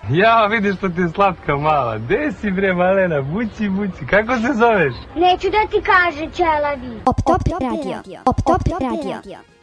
Ja, vidiš što ti je slatka mala. Gde si bre, malena? Buci, buci. Kako se zoveš? Neću da ti kažem, ćelavi. Op Top Radio.